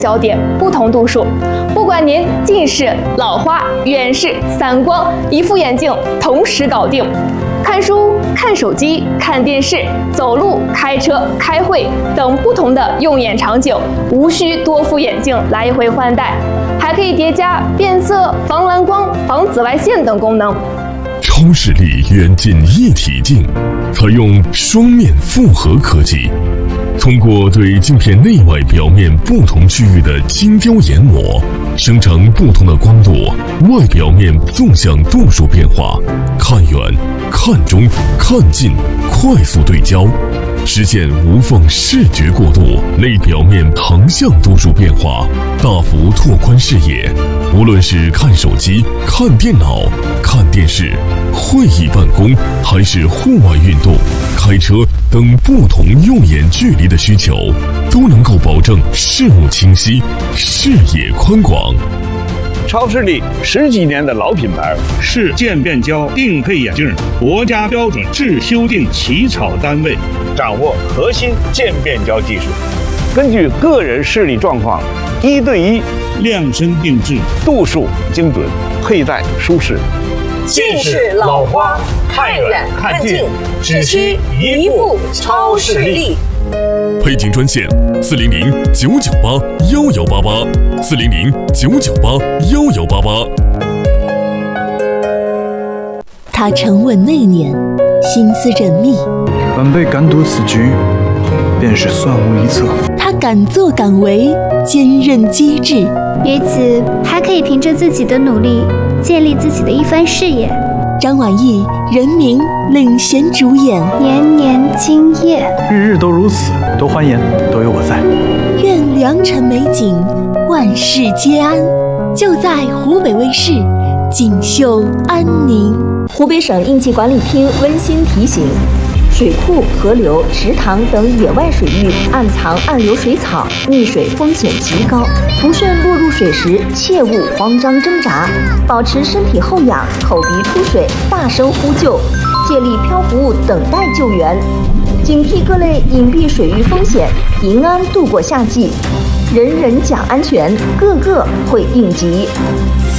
焦点不同度数，不管您近视、老花、远视、散光，一副眼镜同时搞定。看书、看手机、看电视、走路、开车、开会等不同的用眼场景，无需多副眼镜来回换代，还可以叠加变色、防蓝光、防紫外线等功能。 超视力远近一体镜，采用双面复合科技，通过对镜片内外表面不同区域的精雕研磨，生成不同的光度、外表面纵向度数变化，看远、看中、看近，快速对焦，实现无缝视觉过渡，内表面横向度数变化，大幅拓宽视野。无论是看手机、看电脑、看电视、会议办公，还是户外运动、开车等不同用眼距离的需求，都能够保证视物清晰、视野宽广。 超视力10几年的老品牌， 是渐变焦定配眼镜国家标准制修订起草单位， 掌握核心渐变焦技术，根据个人视力状况，1对1 量身定制， 度数精准，佩戴舒适。 近视、老花，看远看近，只需一副超视力。 配镜专线400-998-1188，400-998-1188。 他沉稳内敛，心思缜密， 晚辈敢赌此局，便是算无一策。 他敢作敢为，坚韧机智， 于此还可以凭着自己的努力建立自己的一番事业。 张晚意人民领衔主演， 年年今夜， 日日都如此，多欢颜，都有我在。 愿良辰美景，万事皆安。就在湖北卫视，锦绣安宁。 湖北省应急管理厅温馨提醒：水库、河流、池塘等野外水域暗藏暗流水草，溺水风险极高。不慎落入水时，切勿慌张挣扎，保持身体后仰，口鼻出水，大声呼救，借力漂浮物等待救援，警惕各类隐蔽水域风险，平安度过夏季。人人讲安全，个个会应急。